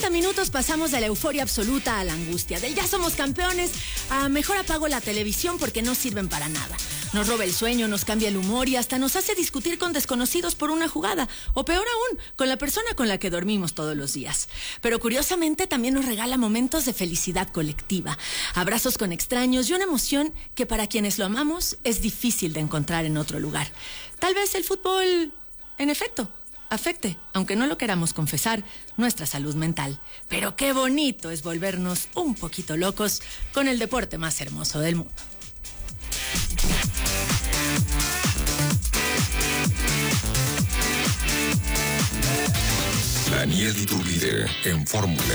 30 minutos pasamos de la euforia absoluta a la angustia, del ya somos campeones a mejor apago la televisión porque no sirven para nada. Nos roba el sueño, nos cambia el humor y hasta nos hace discutir con desconocidos por una jugada. O peor aún, con la persona con la que dormimos todos los días. Pero curiosamente también nos regala momentos de felicidad colectiva, abrazos con extraños y una emoción que para quienes lo amamos es difícil de encontrar en otro lugar. Tal vez el fútbol, en efecto, afecte, aunque no lo queramos confesar, nuestra salud mental. Pero qué bonito es volvernos un poquito locos con el deporte más hermoso del mundo. Daniel Iturbide en Fórmula.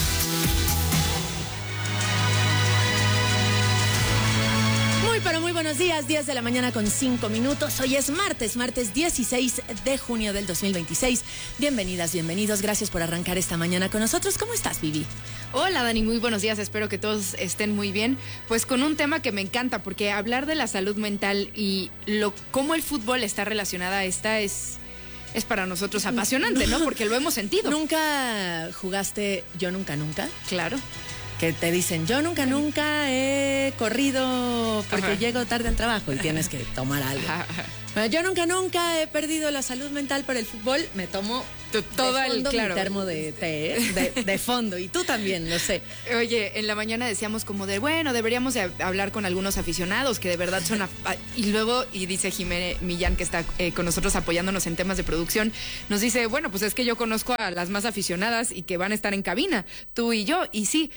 Muy buenos días, 10 de la mañana con 5 minutos. Hoy es martes 16 de junio del 2026. Bienvenidas, bienvenidos. Gracias por arrancar esta mañana con nosotros. ¿Cómo estás, Vivi? Hola, Dani, muy buenos días. Espero que todos estén muy bien. Pues con un tema que me encanta, porque hablar de la salud mental y cómo el fútbol está relacionada a esta es para nosotros apasionante, ¿no? Porque lo hemos sentido. ¿Nunca jugaste Yo Nunca Nunca? Claro. Que te dicen, yo nunca he corrido porque llego tarde al trabajo y tienes que tomar algo. Bueno, yo nunca he perdido la salud mental por el fútbol. Me tomo todo el termo de té, de fondo. Y tú también, lo sé. Oye, en la mañana decíamos como deberíamos de hablar con algunos aficionados que de verdad son... Y luego, y dice Jimé Millán, que está con nosotros apoyándonos en temas de producción, nos dice, bueno, pues es que yo conozco a las más aficionadas y que van a estar en cabina, tú y yo. Y sí,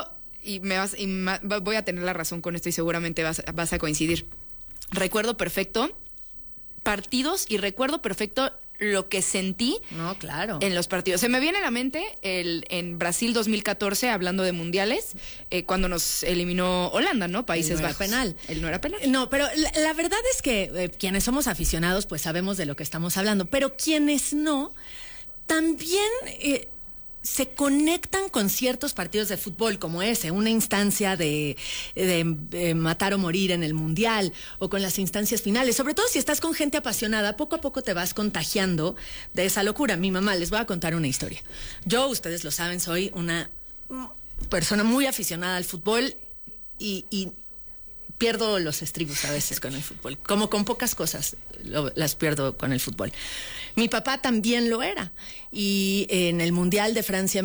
voy a tener la razón con esto y seguramente vas a coincidir. Recuerdo perfecto partidos y recuerdo perfecto lo que sentí en los partidos. Se me viene a la mente en Brasil 2014, hablando de mundiales, cuando nos eliminó Holanda, ¿no? Países Bajos. Penal. Él no era penal. No, pero la verdad es que quienes somos aficionados, pues sabemos de lo que estamos hablando, pero quienes no, también... se conectan con ciertos partidos de fútbol como ese, una instancia de matar o morir en el mundial o con las instancias finales, sobre todo si estás con gente apasionada, poco a poco te vas contagiando de esa locura. Mi mamá, les voy a contar una historia. Yo, ustedes lo saben, soy una persona muy aficionada al fútbol y pierdo los estribos a veces con el fútbol, como con pocas cosas las pierdo con el fútbol. Mi papá también lo era, y en el Mundial de Francia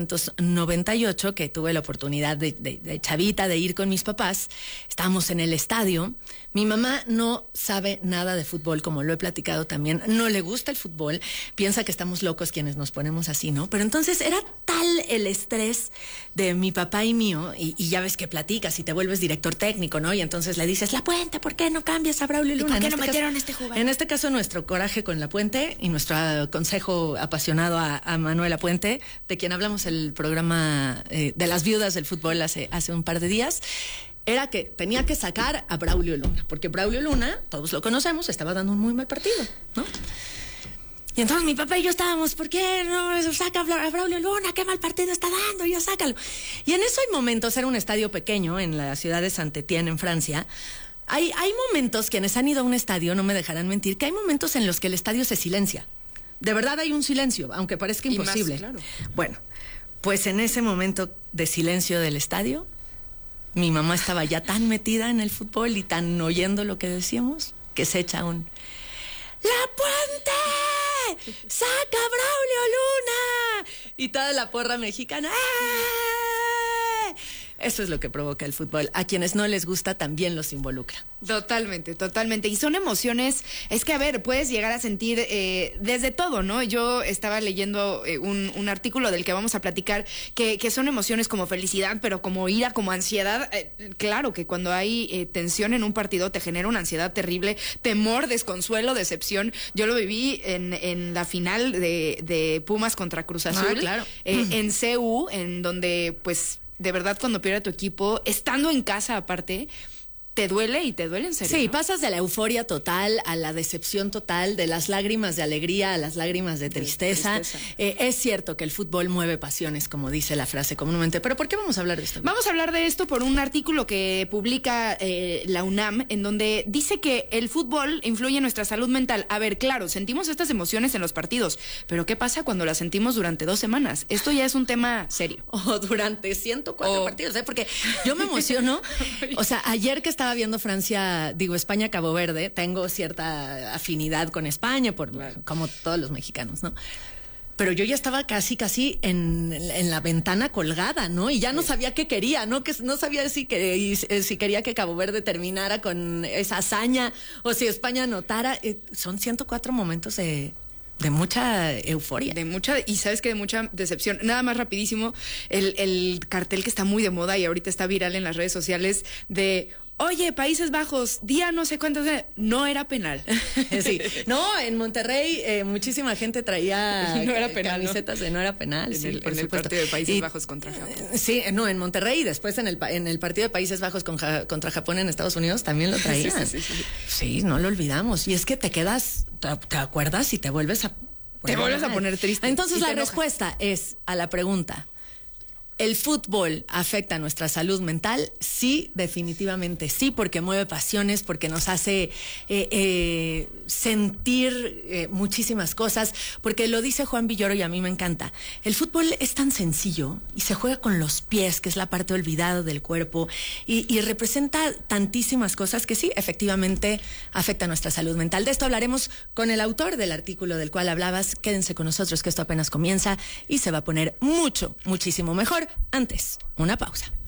1998, que tuve la oportunidad de chavita de ir con mis papás, estábamos en el estadio. Mi mamá no sabe nada de fútbol, como lo he platicado también, no le gusta el fútbol, piensa que estamos locos quienes nos ponemos así, ¿no? Pero entonces era tal el estrés de mi papá y mío, y ya ves que platicas y te vuelves director técnico, ¿no? Y entonces le dices, La Puente, ¿por qué no cambias a Braulio Luna? ¿Por qué no metieron a este jugador? En este caso, nuestro coraje con La Puente y nuestro consejo apasionado a Manuela Puente, de quien hablamos el programa de las viudas del fútbol hace un par de días, era que tenía que sacar a Braulio Luna, porque Braulio Luna, todos lo conocemos, estaba dando un muy mal partido, ¿no? Y entonces mi papá y yo estábamos, ¿por qué no saca a Braulio Luna? ¿Qué mal partido está dando? Ya sácalo. Y en eso hay momentos, era un estadio pequeño en la ciudad de Saint-Étienne, en Francia. Hay momentos, quienes han ido a un estadio no me dejarán mentir, que hay momentos en los que el estadio se silencia. De verdad hay un silencio, aunque parezca imposible. Más, claro. Bueno, pues en ese momento de silencio del estadio, mi mamá estaba ya tan metida en el fútbol y tan oyendo lo que decíamos, que se echa un... ¡La Puente! ¡Saca a Braulio Luna! Y toda la porra mexicana... ¡eh! Eso es lo que provoca el fútbol. A quienes no les gusta también los involucra. Totalmente, totalmente. Y son emociones, es que a ver, puedes llegar a sentir desde todo, ¿no? Yo estaba leyendo un artículo del que vamos a platicar, que son emociones como felicidad, pero como ira, como ansiedad. Claro que cuando hay tensión en un partido te genera una ansiedad terrible, temor, desconsuelo, decepción. Yo lo viví en la final de Pumas contra Cruz Azul, claro. En CU, en donde pues... De verdad, cuando pierde tu equipo, estando en casa aparte, te duele y te duele en serio. Sí, ¿no? pasas de la euforia total a la decepción total, de las lágrimas de alegría a las lágrimas de tristeza. Es cierto que el fútbol mueve pasiones, como dice la frase comúnmente, pero ¿por qué vamos a hablar de esto? Vamos a hablar de esto por un artículo que publica la UNAM, en donde dice que el fútbol influye en nuestra salud mental. A ver, claro, sentimos estas emociones en los partidos, pero ¿qué pasa cuando las sentimos durante 2 semanas? Esto ya es un tema serio. O durante 104 partidos, porque yo me emociono. O sea, ayer que estaba viendo España-Cabo Verde, tengo cierta afinidad con España, como todos los mexicanos, ¿no? Pero yo ya estaba casi en la ventana colgada, ¿no? Y ya no sabía qué quería, ¿no? Que no sabía si quería que Cabo Verde terminara con esa hazaña o si España anotara. Son 104 momentos de mucha euforia. Y sabes que de mucha decepción. Nada más rapidísimo, el cartel que está muy de moda y ahorita está viral en las redes sociales de... Oye, Países Bajos, día no sé cuántos, no era penal. Sí. No, en Monterrey muchísima gente traía no era penal, camisetas de no era penal. En el partido de Países Bajos contra Japón. Sí, no, en Monterrey y después en el partido de Países Bajos contra Japón en Estados Unidos también lo traían. Sí, no lo olvidamos. Y es que te quedas, te acuerdas y te vuelves a... Te vuelves a poner triste. Entonces la respuesta es a la pregunta... ¿El fútbol afecta a nuestra salud mental? Sí, definitivamente sí, porque mueve pasiones, porque nos hace sentir muchísimas cosas, porque lo dice Juan Villoro y a mí me encanta. El fútbol es tan sencillo y se juega con los pies, que es la parte olvidada del cuerpo, y representa tantísimas cosas que sí, efectivamente afecta a nuestra salud mental. De esto hablaremos con el autor del artículo del cual hablabas. Quédense con nosotros, que esto apenas comienza y se va a poner muchísimo mejor. Antes, una pausa.